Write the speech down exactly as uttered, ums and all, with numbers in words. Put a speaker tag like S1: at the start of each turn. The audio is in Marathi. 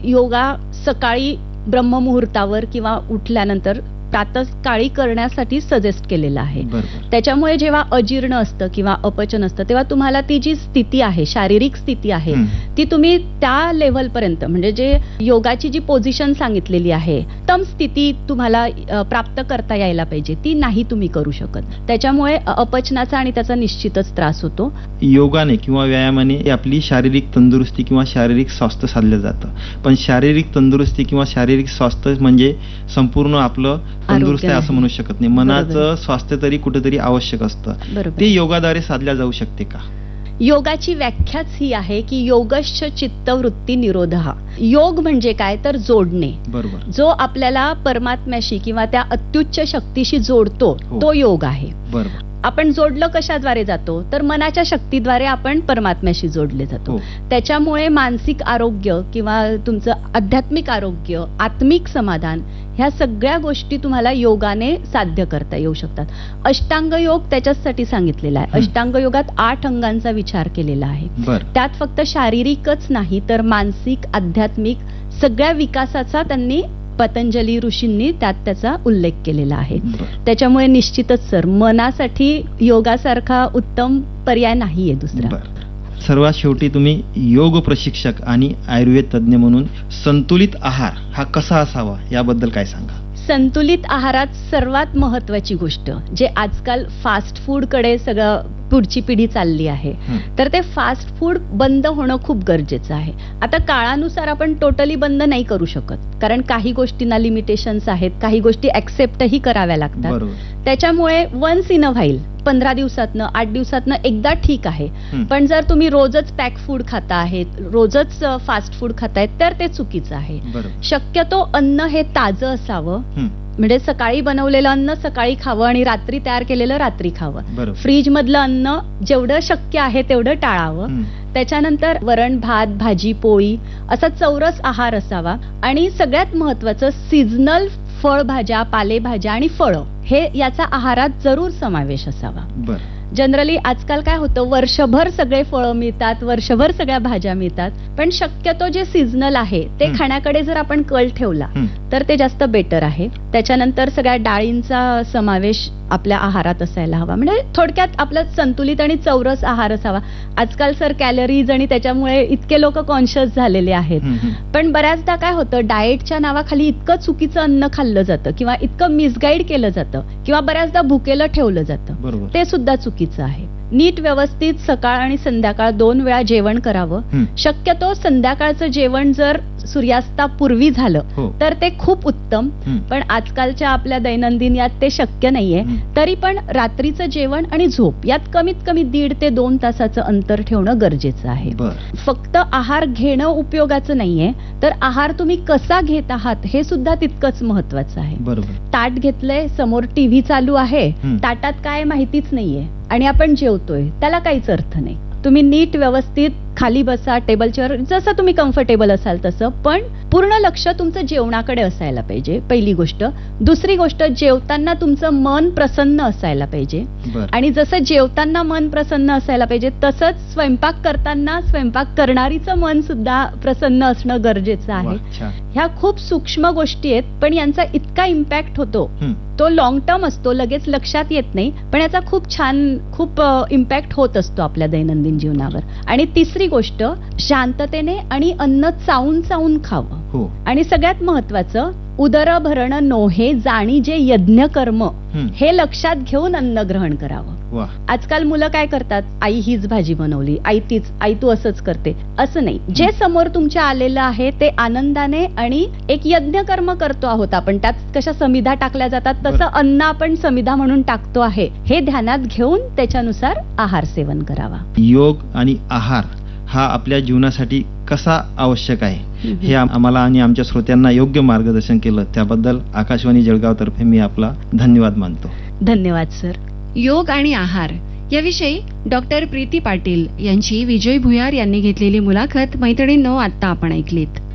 S1: योगा सकाळी ब्रह्ममुहूर्तावर किंवा उठल्यानंतर प्रातःकाळी करण्यासाठी सजेस्ट केलेलं आहे. त्याच्यामुळे जेव्हा अजीर्ण असतं किंवा अपचन असतं तेव्हा तुम्हाला ती जी स्थिती आहे, शारीरिक स्थिती आहे, ती तुम्ही त्या लेव्हल पर्यंत, म्हणजे जे योगाची जी पोझिशन सांगितलेली आहे, उत्तम स्थिती तुम्हाला प्राप्त करता यायला पाहिजे, ती नाही तुम्ही करू शकत. त्याच्यामुळे अपचनाचा आणि त्याचा निश्चितच त्रास होतो.
S2: योगाने किंवा व्यायामाने आपली शारीरिक तंदुरुस्ती किंवा शारीरिक स्वास्थ्य साधलं जातं, पण शारीरिक तंदुरुस्ती किंवा शारीरिक स्वास्थ्य म्हणजे संपूर्ण आपलं तंदुरुस्त आहे असं म्हणू शकत नाही. मनाचं स्वास्थ्य तरी कुठेतरी आवश्यक असतं, ते योगाद्वारे साधल्या जाऊ शकते का?
S1: योगाची व्याख्याच ही आहे की योगश्च चित्तवृत्ती निरोधः. योग म्हणजे काय तर जोडणे.
S2: बरोबर.
S1: जो आपल्याला परमात्म्याशी किंवा त्या अत्युच्च शक्तीशी जोडतो, तो योग आहे.
S2: बरोबर.
S1: आपण जोडलं कशाद्वारे जातो तर मनाच्या शक्तीद्वारे आपण परमात्म्याशी जोडले जातो. त्याच्यामुळे मानसिक आरोग्य किंवा तुमचं आध्यात्मिक आरोग्य, आत्मिक समाधान, ह्या सगळ्या गोष्टी तुम्हाला योगाने साध्य करता येऊ शकतात. अष्टांग योग त्याच्यासाठी सांगितलेला आहे. अष्टांग योगात आठ अंगांचा विचार केलेला आहे. त्यात फक्त शारीरिकच नाही तर मानसिक, आध्यात्मिक सगळ्या विकासाचा त्यांनी, पतंजली ऋषींनी त्यात त्याचा उल्लेख केलेला आहे. त्याच्यामुळे निश्चितच सर मनासाठी योगासारखा उत्तम पर्याय नाहीये दुसरा.
S2: सर्वात शेवटी तुम्ही योग प्रशिक्षक आणि आयुर्वेद तज्ञ म्हणून संतुलित आहार हा कसा असावा याबद्दल काय सांगा?
S1: संतुलित आहारात सर्वात महत्वाची गोष्ट, जे आजकाल फास्ट फूड कडे सगळं पुढची पिढी चालली आहे, तर ते फास्ट फूड बंद होणं खूप गरजेचं आहे. आता काळानुसार आपण टोटली बंद नाही करू शकत, कारण काही गोष्टींना लिमिटेशन्स आहेत, काही गोष्टी ऍक्सेप्टही कराव्या लागतात. त्याच्यामुळे वन्स इन अ व्हाईल, पंधरा दिवसातनं, आठ दिवसातनं एकदा ठीक आहे. पण जर तुम्ही रोजच पॅक फूड खाता आहेत, रोजच फास्ट फूड खातायत, तर ते चुकीचं आहे. शक्यतो अन्न हे ताजं असावं, म्हणजे सकाळी बनवलेलं अन्न सकाळी खावं आणि रात्री तयार केलेलं रात्री खावं. फ्रीज मधलं अन्न जेवढं शक्य आहे तेवढं टाळावं. त्याच्यानंतर वरण भात, भाजी पोळी असा चौरस आहार असावा. आणि सगळ्यात महत्वाचं सीझनल फळभाज्या, पालेभाज्या आणि फळं हे याचा आहारात जरूर समावेश असावा. जनरली आजकाल काय होतं, वर्षभर सगळे फळं मिळतात, वर्षभर सगळ्या भाज्या मिळतात, पण शक्यतो जे सीझनल आहे ते खाण्याकडे जर आपण कल ठेवला तर ते जास्त बेटर आहे. त्याच्यानंतर सगळ्या डाळींचा समावेश आपल्या आहारात असायला हवा. म्हणजे थोडक्यात आपला संतुलित आणि चौरस आहार असावा. आजकाल सर कॅलरीज आणि त्याच्यामुळे इतके लोक कॉन्शियस झालेले आहेत, पण बऱ्याचदा काय होतं, डाएटच्या नावाखाली इतकं चुकीचं अन्न खाल्लं जातं किंवा इतकं मिसगाईड केलं जातं किंवा बऱ्याचदा भुकेलं ठेवलं जातं, ते सुद्धा चुकीचं आहे. नीट व्यवस्थित सकाळ आणि संध्याकाळ दोन वेळा जेवण करावं. शक्यतो संध्याकाळचं जेवण जर सूर्यास्तापूर्वी झालं तर ते खूप उत्तम, पण आजकालच्या आपल्या दैनंदिन यात ते शक्य नाहीये. तरी पण रात्रीचं जेवण आणि झोप यात कमीत कमी दीड ते दोन तासाचं अंतर ठेवणं गरजेचं आहे. फक्त आहार घेणं उपयोगाचं नाहीये, तर आहार तुम्ही कसा घेत आहात हे सुद्धा तितकंच महत्वाचं आहे. ताट घेतलंय, समोर टीव्ही चालू आहे, ताटात काय माहितीच नाहीये आणि आपण जेवतोय, त्याला काहीच अर्थ नाही. तुम्ही नीट व्यवस्थित खाली बसा, टेबल चेअर, जसं तुम्ही कम्फर्टेबल असाल तसं, पण पूर्ण लक्ष तुमचं जेवणाकडे असायला पाहिजे, पहिली गोष्ट. दुसरी गोष्ट, जेवताना तुमचं मन प्रसन्न असायला पाहिजे. आणि जसं जेवताना मन प्रसन्न असायला पाहिजे तसंच स्वयंपाक करताना स्वयंपाक करणारीचं मन सुद्धा प्रसन्न असणं गरजेचं आहे. ह्या खूप सूक्ष्म गोष्टी आहेत, पण यांचा इतका इम्पॅक्ट होतो, तो लॉंग टर्म असतो, लगेच लक्षात येत नाही, पण याचा खूप छान, खूप इम्पॅक्ट होत असतो आपल्या दैनंदिन जीवनावर. आणि तिसरी गोष्ट, शांततेने आणि अन्न चावून चावून खावं. आणि सगळ्यात महत्वाचं, उदर भरण नोहे जाणी जे यज्ञ कर्म, हे लक्षात घेऊन अन्न ग्रहण करावं. आजकाल मुलं काय करतात, आई हीच भाजी बनवली, आई तीच, आई तू असंच करते, असं नाही. जे समोर तुमच्या आलेलं आहे ते आनंदाने, आणि एक यज्ञ कर्म करतो आहोत आपण, त्यात कशा समिधा टाकल्या जातात तसं अन्न आपण समिधा म्हणून टाकतो आहे, हे ध्यानात घेऊन त्याच्यानुसार आहार सेवन करावा.
S2: योग आणि आहार हा आपल्या जीवनासाठी कसा आवश्यक आहे हे आम्हाला आणि आमच्या श्रोत्यांना योग्य मार्गदर्शन केलं, त्याबद्दल आकाशवाणी जळगाव तर्फे मी आपला धन्यवाद मानतो.
S1: धन्यवाद सर.
S3: योग आणि आहार याविषयी डॉक्टर प्रीती पाटील यांची विजय भुयार यांनी घेतलेली मुलाखत मैत्रिणींनो आता आपण ऐकलीत.